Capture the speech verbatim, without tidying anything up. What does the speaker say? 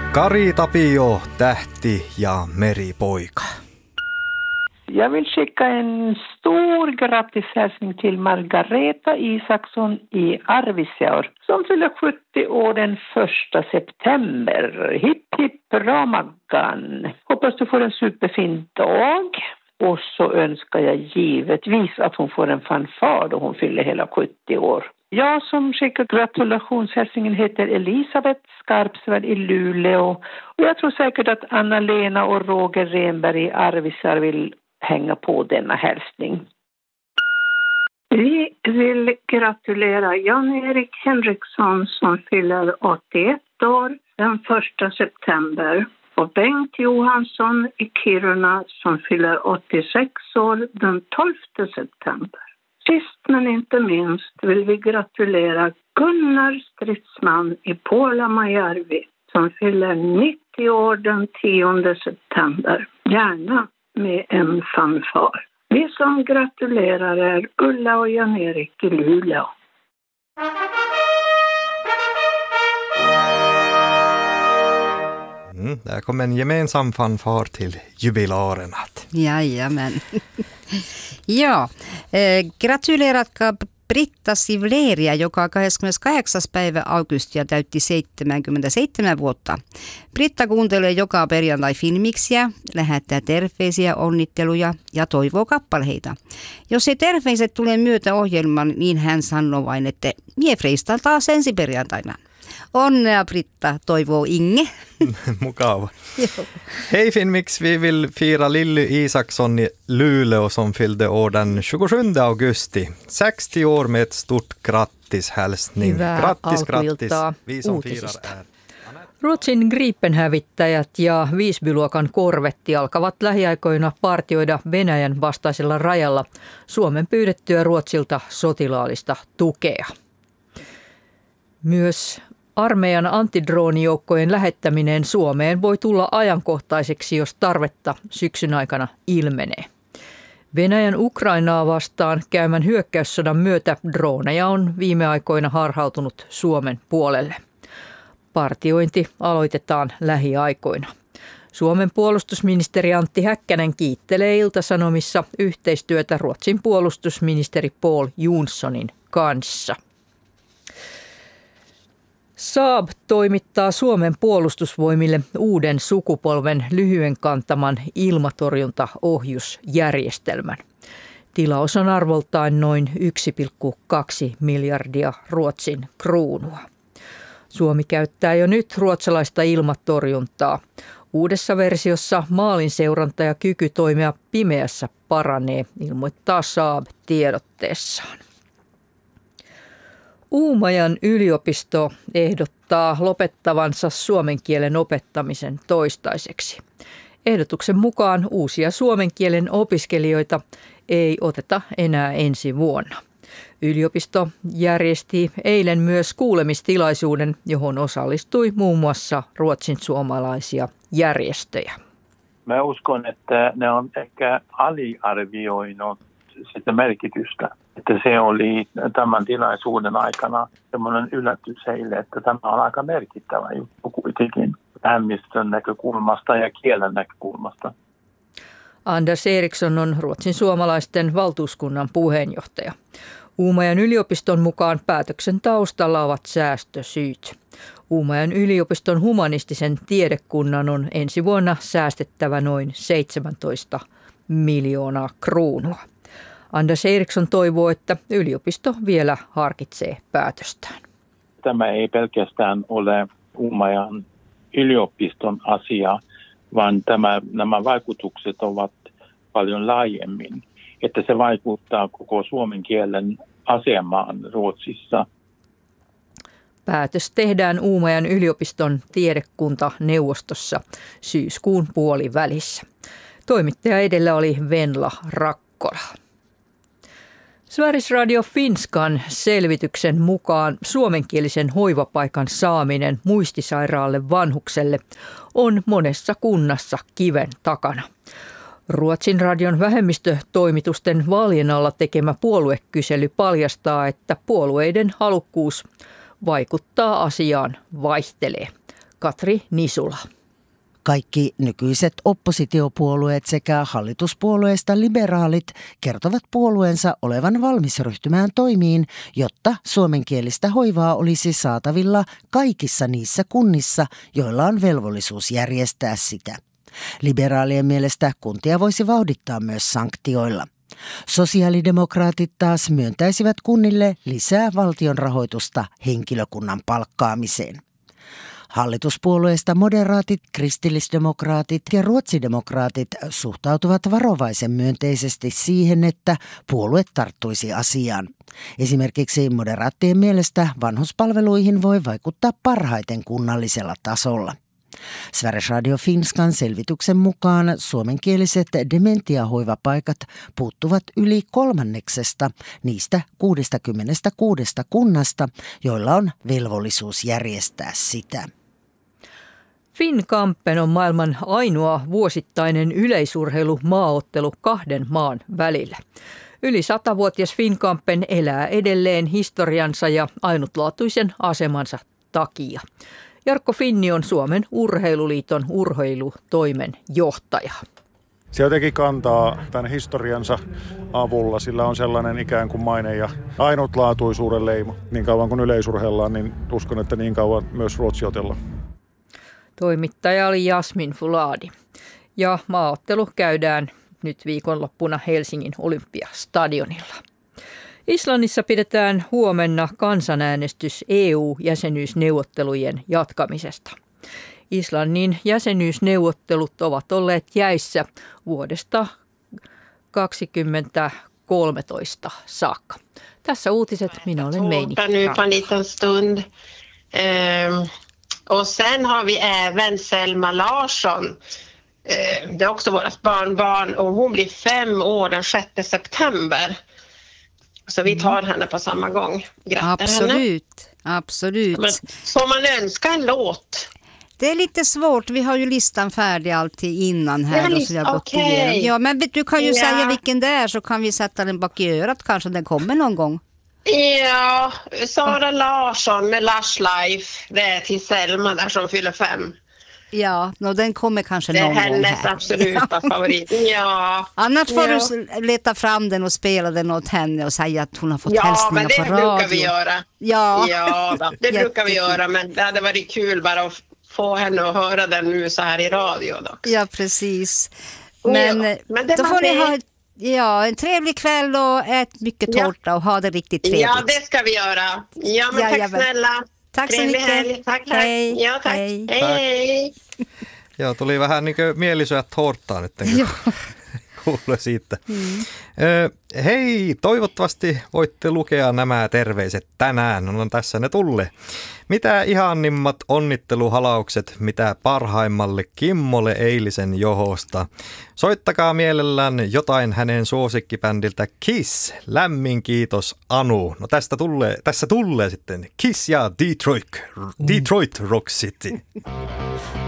Kari Tapio, tähti ja meripoika. Jag vill skicka en stor grattishälsning till Margareta Isaksson i Arvidsjaur som fyller sjuttio år den första september. Hipp hipp bra Maggan. Hoppas du får en superfin dag. Och så önskar jag givetvis att hon får en fanfar då hon fyller hela sjuttio år. Jag som skickar gratulationshälsningen heter Elisabeth Skarpsvärd i Luleå. Och jag tror säkert att Anna-Lena och Roger Renberg i Arvidsjaur vill hänga på denna hälsning. Vi vill gratulera Jan-Erik Henriksson som fyller åttioett år den första september. Och Bengt Johansson i Kiruna som fyller åttiosex år den tolfte september. Sist men inte minst vill vi gratulera Gunnar Stridsman i Puolamajärvi som fyller nittio år den tionde september. Gärna med en fanfar. Vi som gratulerar är Ulla och Jan-Erik i Luleå. Mm, där kom en gemensam fanfar till jubilarerna. Jajamän. Ja, eh, gratulerat Britta Sivleria, joka kahdeskymmeneskahdeksas päivä augustia täytti seitsemänkymmentäseitsemän vuotta. Britta kuuntelee joka perjantai Filmiksiä, lähettää terveisiä, onnitteluja ja toivoo kappaleita. Jos ei terveiset tule myötä ohjelman, niin hän sanoo vain, että mie freistan taas ensi perjantaina. Onnea Britta, toivoo Inge. Mukava. Hej Filmix, vi vill fira Lilly Isaksson i Luleå som fyllde år den tjugosjunde augusti. sextio år med ett stort grattishälsning. Hyvää Grattis, alkuiltaa grattis. Vi som uutisista. firar är. Ruotsin Gripen-hävittäjät ja Visby-luokan korvetti alkavat lähiaikoina partioida Venäjän vastaisella rajalla Suomen pyydettyä Ruotsilta sotilaallista tukea. Myös armeijan antidroonijoukkojen lähettäminen Suomeen voi tulla ajankohtaiseksi, jos tarvetta syksyn aikana ilmenee. Venäjän Ukrainaa vastaan käymän hyökkäyssodan myötä drooneja on viime aikoina harhautunut Suomen puolelle. Partiointi aloitetaan lähiaikoina. Suomen puolustusministeri Antti Häkkänen kiittelee Ilta-Sanomissa yhteistyötä Ruotsin puolustusministeri Paul Jonssonin kanssa. Saab toimittaa Suomen puolustusvoimille uuden sukupolven lyhyen kantaman ilmatorjuntaohjusjärjestelmän. Tilaus on arvoltaan noin yksi pilkku kaksi miljardia Ruotsin kruunua. Suomi käyttää jo nyt ruotsalaista ilmatorjuntaa. Uudessa versiossa maalin seuranta ja kyky toimia pimeässä paranee, ilmoittaa Saab tiedotteessaan. Uumajan yliopisto ehdottaa lopettavansa suomen kielen opettamisen toistaiseksi. Ehdotuksen mukaan uusia suomen kielen opiskelijoita ei oteta enää ensi vuonna. Yliopisto järjesti eilen myös kuulemistilaisuuden, johon osallistui muun muassa ruotsin suomalaisia järjestöjä. Mä uskon, että ne on ehkä aliarvioinut sitä merkitystä. Että se oli tämän tilaisuuden aikana semmoinen yllätys heille, että tämä on aika merkittävä juttu kuitenkin vähemmistön näkökulmasta ja kielen näkökulmasta. Anders Eriksson on ruotsin suomalaisten valtuuskunnan puheenjohtaja. Uumajan yliopiston mukaan päätöksen taustalla ovat säästösyyt. Uumajan yliopiston humanistisen tiedekunnan on ensi vuonna säästettävä noin seitsemäntoista miljoonaa kruunua. Anders Eriksson toivoo, että yliopisto vielä harkitsee päätöstään. Tämä ei pelkästään ole Uumajan yliopiston asia, vaan tämä, nämä vaikutukset ovat paljon laajemmin. Että se vaikuttaa koko suomen kielen asemaan Ruotsissa. Päätös tehdään Uumajan yliopiston tiedekuntaneuvostossa syyskuun puolivälissä. Toimittaja edellä oli Venla Rakkola. Sveriges Radio Finskan selvityksen mukaan suomenkielisen hoivapaikan saaminen muistisairaalle vanhukselle on monessa kunnassa kiven takana. Ruotsin radion vähemmistötoimitusten vaalien alla tekemä puoluekysely paljastaa, että puolueiden halukkuus vaikuttaa asiaan vaihtelee. Katri Nisula. Kaikki nykyiset oppositiopuolueet sekä hallituspuolueesta liberaalit kertovat puolueensa olevan valmis ryhtymään toimiin, jotta suomenkielistä hoivaa olisi saatavilla kaikissa niissä kunnissa, joilla on velvollisuus järjestää sitä. Liberaalien mielestä kuntia voisi vauhdittaa myös sanktioilla. Sosiaalidemokraatit taas myöntäisivät kunnille lisää valtion rahoitusta henkilökunnan palkkaamiseen. Hallituspuolueesta moderaatit, kristillisdemokraatit ja ruotsidemokraatit suhtautuvat varovaisen myönteisesti siihen, että puolue tarttuisi asiaan. Esimerkiksi moderaattien mielestä vanhuspalveluihin voi vaikuttaa parhaiten kunnallisella tasolla. Sveriges Radio Finskan selvityksen mukaan suomenkieliset dementiahoivapaikat puuttuvat yli kolmanneksesta niistä kuusikymmentäkuusi kunnasta, joilla on velvollisuus järjestää sitä. Finnkampen on maailman ainoa vuosittainen yleisurheilumaaottelu kahden maan välillä. Yli satavuotias Finnkampen elää edelleen historiansa ja ainutlaatuisen asemansa takia. Jarkko Finni on Suomen Urheiluliiton urheilutoimen johtaja. Se jotenkin kantaa tämän historiansa avulla. Sillä on sellainen ikään kuin maine ja ainutlaatuisuuden leima. Niin kauan kuin yleisurheillaan, niin uskon, että niin kauan myös Ruotsi-otella. Toimittaja oli Jasmin Fuladi. Ja maaottelu käydään nyt viikonloppuna Helsingin Olympiastadionilla. Islannissa pidetään huomenna kansanäänestys E U-jäsenyysneuvottelujen jatkamisesta. Islannin jäsenyysneuvottelut ovat olleet jäissä vuodesta kaksituhattakolmetoista saakka. Tässä uutiset, minä olen Meini. Och sen har vi även Selma Larsson. Det är också vårt barnbarn och hon blir fem år den sjätte september. Så vi tar henne på samma gång. Grattar absolut, henne. Absolut. Men får man önska en låt? Det är lite svårt. Vi har ju listan färdig alltid innan här. Ja, och så jag gått okay. igenom. Ja, men du kan ju ja. säga vilken det är så kan vi sätta den bak i örat. Kanske den kommer någon gång. Ja, Sara Larsson med Lush Life. Det är till Selma där som fyller fem. Ja, no, den kommer kanske någon gång här. Det är hennes absoluta favorit. Ja. Annars får ja. du leta fram den och spela den åt henne och säga att hon har fått ja, hälsningar på radio. Ja, men det brukar vi göra. Ja, ja då, det brukar vi göra. Men det hade varit kul bara att få henne att höra den nu så här i radio också. Ja, precis. Men, ja, men det då får det. ni ha ja, en trevlig kväll och ät mycket tårta ja. och ha det riktigt trevligt. Ja, det ska vi göra. Ja, men ja, tack ja, snälla. Tack så mycket. Helg. Tack, tack. Hej. Ja, tack. Hej. Hej. Joo, tuli vähän niin kuin mielisyöt tårtaa nyt, kun kuulee siitä. Mm. Hei, toivottavasti voitte lukea nämä terveiset tänään. No tässä ne tulle. Mitä ihanimmat onnitteluhalaukset, mitä parhaimmalle Kimmolle eilisen johosta. Soittakaa mielellään jotain hänen suosikkibändiltä Kiss. Lämmin kiitos Anu. No tästä tulee, tässä tulee sitten Kiss ja Detroit, Detroit Rock City.